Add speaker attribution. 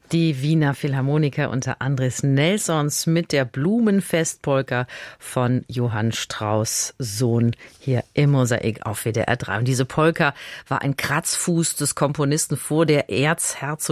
Speaker 1: Die Wiener Philharmoniker unter Andris Nelsons mit der Blumenfestpolka von Johann Strauss Sohn hier im Mosaik auf WDR 3. Und diese Polka war ein Kratzfuß des Komponisten vor der Erzherzogin